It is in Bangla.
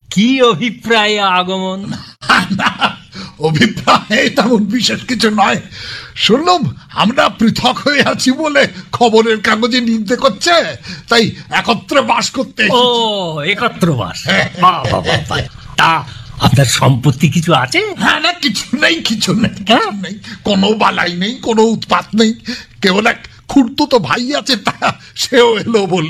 কি অভিপ্রায়ে আগমন? না, অভিপ্রায় তেমন বিশেষ কিছু নয়। শুনলাম আমরা পৃথক হয়ে আছি বলে খবরের কাগজে নিন্দে করছে, তাই একত্রে বাস করতে ও, একত্র বাস। বাহ, বাহ, বাহ, বাহ। তা আপনার সম্পত্তি কিছু আছে? হ্যাঁ, না, কিছু নেই, কিছু নেই, হ্যাঁ? কিছু নেই, কোনো বালাই নেই, কোনো উৎপাত নেই। কেবল এক খুড়তুতো ভাই আছে, তা সেও এলো বলে।